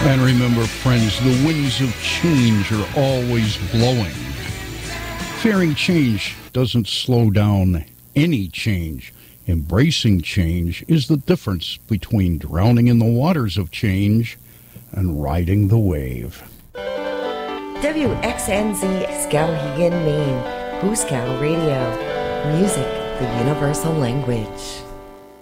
And remember, friends, the winds of change are always blowing. Fearing change doesn't slow down any change. Embracing change is the difference between drowning in the waters of change and riding the wave. WXNZ Skowhegan, Maine. Hooskow Radio. Music, the universal language.